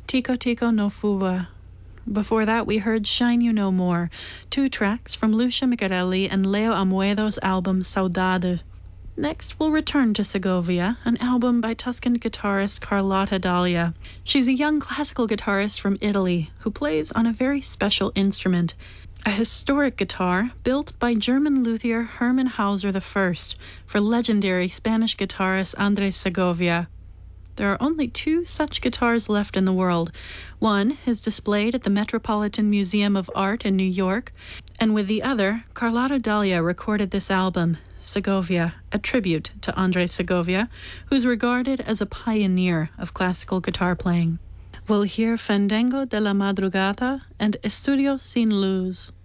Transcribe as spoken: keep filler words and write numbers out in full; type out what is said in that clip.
Tico Tico no Fuba. Before that, we heard Shine You No More, two tracks from Lucia Micarelli and Leo Amoedo's album Saudade. Next, we'll return to Segovia, an album by Tuscan guitarist Carlotta Dahlia. She's a young classical guitarist from Italy who plays on a very special instrument, a historic guitar built by German luthier Hermann Hauser the First for legendary Spanish guitarist Andres Segovia. There are only two such guitars left in the world. One is displayed at the Metropolitan Museum of Art in New York, and with the other, Carlotta Dahlia recorded this album, Segovia, a tribute to Andres Segovia, who's regarded as a pioneer of classical guitar playing. We'll hear Fandango de la Madrugada and Estudio Sin Luz.